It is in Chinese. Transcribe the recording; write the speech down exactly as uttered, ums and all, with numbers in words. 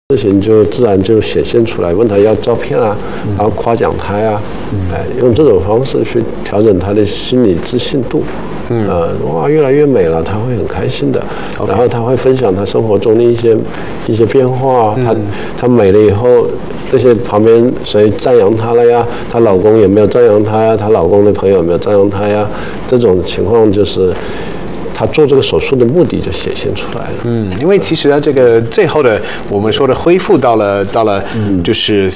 事情就自然就显现出来。问他要照片啊，然后夸奖他呀、啊，哎，用这种方式去调整他的心理自信度。嗯，呃，哇，越来越美了，他会很开心的。Okay. 然后他会分享他生活中的一些一些变化。他他美了以后，那些旁边谁赞扬她了呀？她老公有没有赞扬她呀？她老公的朋友有没有赞扬她呀？这种情况就是。他做这个手术的目的就显现出来了。 嗯，因为其实呢，这个最后的我们说的恢复到了到了，就是